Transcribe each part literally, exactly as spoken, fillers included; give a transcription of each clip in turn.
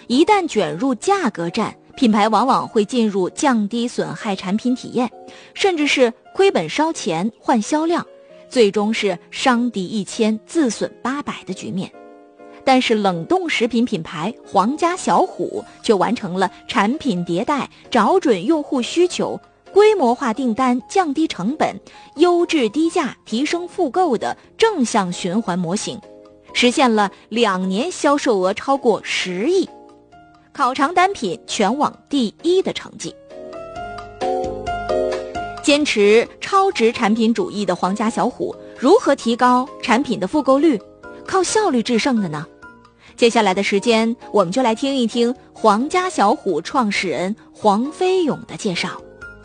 一旦卷入价格战，品牌往往会进入降低损害产品体验，甚至是亏本烧钱换销量，最终是伤敌一千自损八百的局面。但是冷冻食品品牌皇家小虎却完成了产品迭代，找准用户需求，规模化订单，降低成本，优质低价提升复购的正向循环模型，实现了两年销售额超过十亿，烤肠单品全网第一的成绩。坚持超值产品主义的皇家小虎如何提高产品的复购率，靠效率制胜的呢？接下来的时间，我们就来听一听皇家小虎创始人黄飞勇的介绍。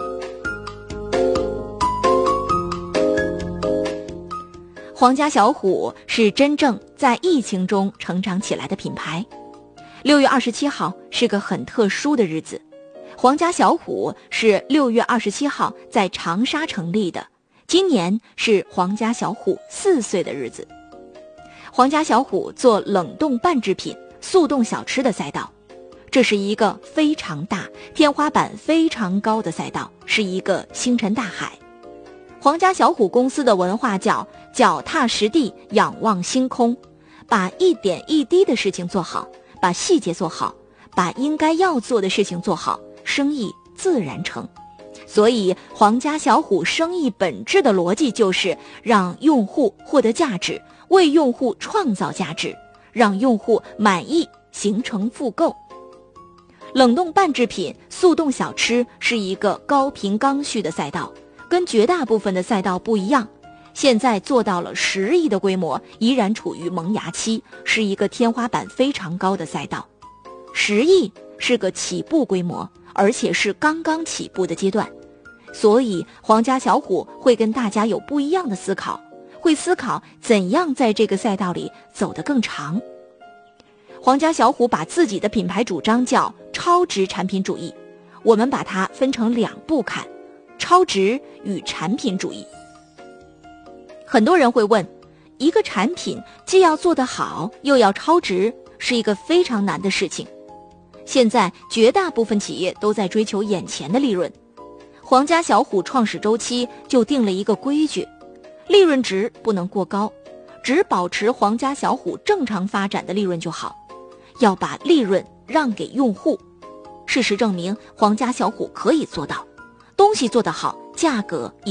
皇家小虎是真正在疫情中成长起来的品牌。六月二十七号是个很特殊的日子，皇家小虎是六月二十七号在长沙成立的，今年是皇家小虎四岁的日子。皇家小虎做冷冻半制品、速冻小吃的赛道，这是一个非常大、天花板非常高的赛道，是一个星辰大海。皇家小虎公司的文化叫脚踏实地，仰望星空，把一点一滴的事情做好，把细节做好，把应该要做的事情做好，生意自然成。所以皇家小虎生意本质的逻辑就是让用户获得价值，为用户创造价值，让用户满意，形成复购。冷冻半制品、速冻小吃是一个高频刚需的赛道，跟绝大部分的赛道不一样，现在做到了十亿的规模，依然处于萌芽期，是一个天花板非常高的赛道。十亿是个起步规模，而且是刚刚起步的阶段，所以皇家小虎会跟大家有不一样的思考，会思考怎样在这个赛道里走得更长。皇家小虎把自己的品牌主张叫超值产品主义，我们把它分成两步看，超值与产品主义。很多人会问，一个产品既要做得好，又要超值，是一个非常难的事情。现在绝大部分企业都在追求眼前的利润，皇家小虎创始周期就定了一个规矩，利润值不能过高，只保持皇家小虎正常发展的利润就好，要把利润让给用户。事实证明，皇家小虎可以做到，东西做得好，价格也